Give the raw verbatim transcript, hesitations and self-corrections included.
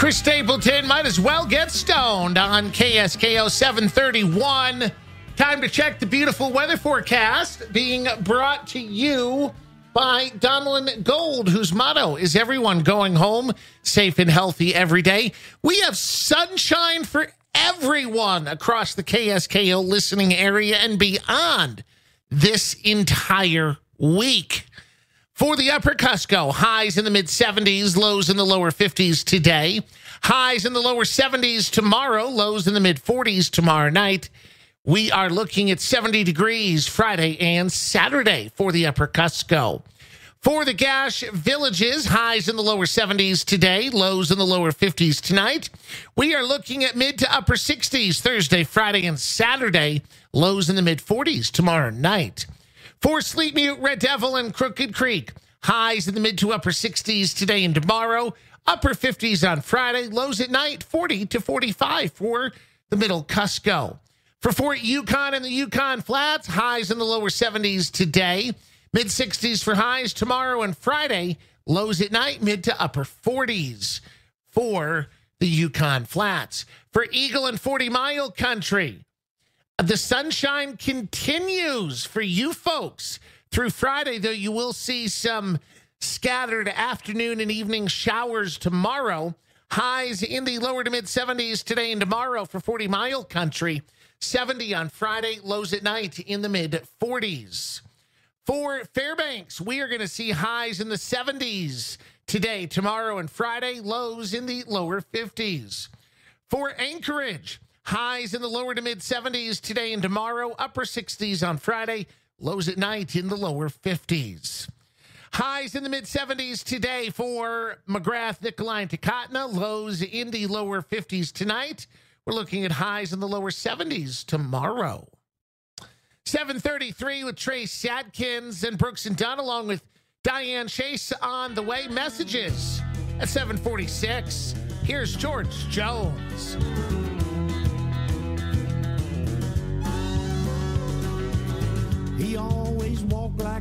Chris Stapleton might as well get stoned on K S K O seven thirty-one. Time to check the beautiful weather forecast being brought to you by Donlin Gold, whose motto is everyone going home safe and healthy every day. We have sunshine for everyone across the K S K O listening area and beyond this entire week. For the upper Cusco, highs in the mid seventies, lows in the lower fifties today. Highs in the lower seventies tomorrow, lows in the mid forties tomorrow night. We are looking at seventy degrees Friday and Saturday for the upper Cusco. For the Gash Villages, highs in the lower seventies today, lows in the lower fifties tonight. We are looking at mid to upper sixties Thursday, Friday, and Saturday, lows in the mid forties tomorrow night. For Sleep Mute, Red Devil, and Crooked Creek, highs in the mid to upper sixties today and tomorrow, upper fifties on Friday, lows at night, forty to forty-five for the middle Cusco. For Fort Yukon and the Yukon Flats, highs in the lower seventies today, mid sixties for highs tomorrow and Friday, lows at night, mid to upper forties for the Yukon Flats. For Eagle and forty Mile Country, the sunshine continues for you folks through Friday, though you will see some scattered afternoon and evening showers tomorrow. Highs in the lower to mid seventies today and tomorrow for forty Mile Country. seventy on Friday, lows at night in the mid forties. For Fairbanks, we are going to see highs in the seventies today, tomorrow, and Friday, lows in the lower fifties. For Anchorage, highs in the lower to mid seventies today and tomorrow, upper sixties on Friday, lows at night in the lower fifties. Highs in the mid seventies today for McGrath, Nikolai, and Takatna, lows in the lower fifties tonight. We're looking at highs in the lower seventies tomorrow. seven thirty-three with Trace Sadkins and Brooks and Dunn, along with Diane Chase on the way. Messages at seven forty-six. Here's George Jones. He always walked like